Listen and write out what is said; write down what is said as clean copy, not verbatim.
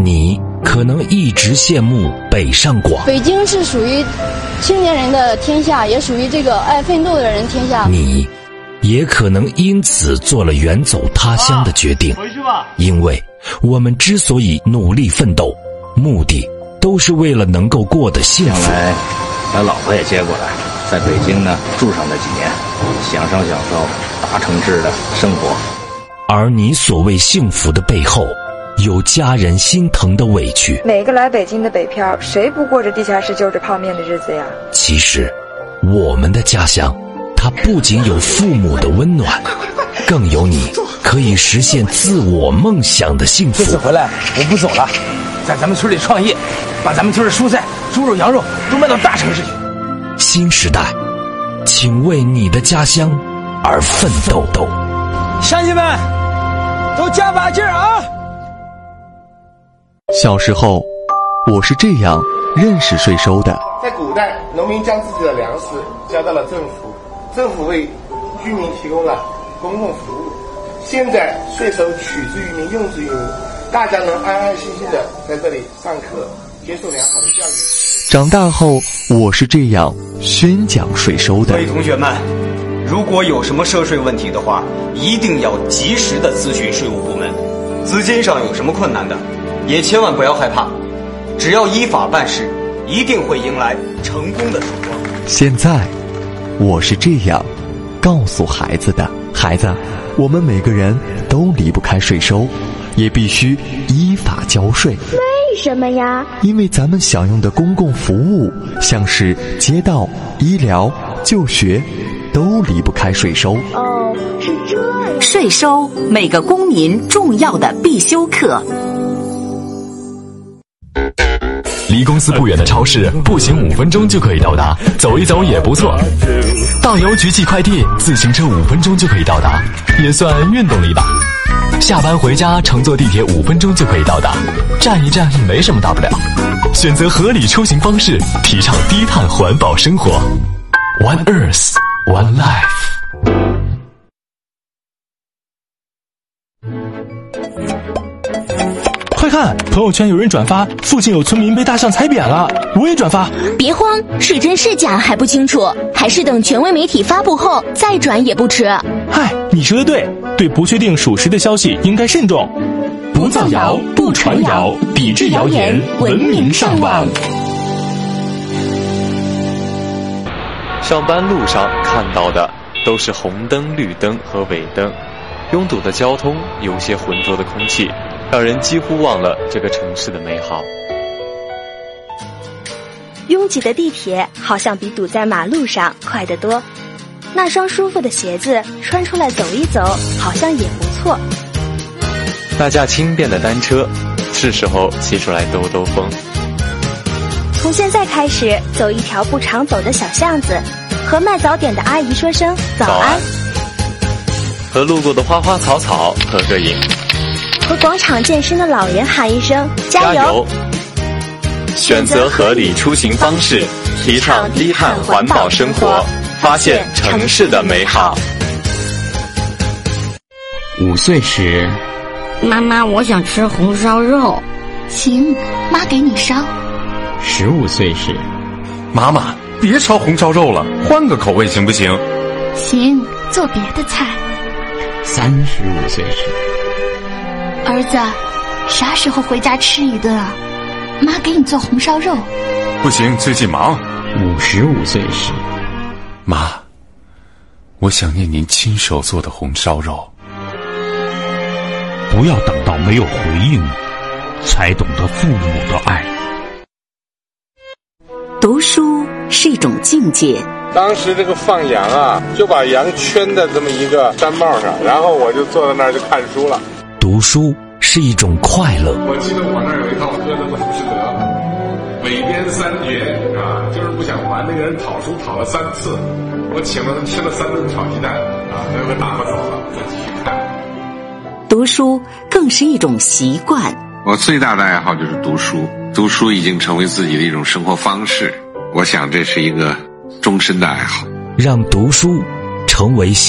你可能一直羡慕北上广， 北京是属于青年人的天下，也属于这个爱奋斗的人天下。 你也可能因此做了远走他乡的决定， 回去吧。 因为我们之所以努力奋斗，目的都是为了能够过得幸福。 将来把老婆也接过来，在北京呢住上那几年，享受大城市的生活。 而你所谓幸福的背后，有家人心疼的委屈。 每个来北京的北漂，谁不过着地下室就着泡面的日子呀？ 其实我们的家乡，它不仅有父母的温暖，更有你可以实现自我梦想的幸福。 这次回来我不走了，在咱们村里创业，把咱们村的蔬菜、猪肉、羊肉都卖到大城市去。 新时代，请为你的家乡而奋斗。 乡亲们，都加把劲儿啊！ 小时候，我是这样认识税收的。 在古代，农民将自己的粮食交到了政府，政府为居民提供了公共服务。现在税收取之于民，用之于民，大家能安安心心的在这里上课，接受良好的教育。 长大后，我是这样宣讲税收的。 各位同学们，如果有什么涉税问题的话，一定要及时的咨询税务部门。资金上有什么困难的，也千万不要害怕，只要依法办事，一定会迎来成功的曙光。 现在，我是这样告诉孩子的：孩子，我们每个人都离不开税收，也必须依法交税。 为什么呀？ 因为咱们享用的公共服务，像是街道、医疗、就学，都离不开税收。 哦，是这样。 税收，每个公民重要的必修课。 离公司不远的超市，步行5分钟就可以到达，走一走也不错。到邮局寄快递，自行车5分钟就可以到达，也算运动力吧。下班回家乘坐地铁5分钟就可以到达，站一站没什么大不了。选择合理出行方式，提倡低碳环保生活。One Earth, One Life。 快看，朋友圈有人转发，附近有村民被大象踩扁了，我也转发。 别慌，是真是假还不清楚，还是等权威媒体发布后再转也不迟。 嗨，你说的对，对不确定属实的消息应该慎重， 不造谣，不传谣，抵制谣言，文明上网。 上班路上看到的都是红灯、绿灯和尾灯，拥堵的交通，有些浑浊的空气，让人几乎忘了这个城市的美好。 拥挤的地铁好像比堵在马路上快得多，那双舒服的鞋子穿出来走一走，好像也不错。 那架轻便的单车，是时候骑出来兜兜风。 从现在开始，走一条不常走的小巷子，和卖早点的阿姨说声早安， 和路过的花花草草合个影， 和广场健身的老人喊一声加油。 选择合理出行方式，提倡低碳环保生活，发现城市的美好。 5岁时， 妈妈，我想吃红烧肉。 行，妈给你烧。 15岁时， 妈妈，别烧红烧肉了，换个口味行不行？ 行，做别的菜。 35岁时， 儿子，啥时候回家吃一顿啊？妈给你做红烧肉。 不行，最近忙。 55岁时， 妈，我想念您亲手做的红烧肉。 不要等到没有回应，才懂得父母的爱。 读书是一种境界。 当时这个放羊啊，就把羊圈在这么一个毡帽上，然后我就坐在那儿就看书了。 读书是一种快乐。 我记得我那儿有一套喝的《浮士德》，韦编3绝啊，就是不想还那个人讨书讨了3次，我请了他吃了3顿炒鸡蛋啊，那个打发走了，再继续看。 读书更是一种习惯。 我最大的爱好就是读书，读书已经成为自己的一种生活方式，我想这是一个终身的爱好。 让读书成为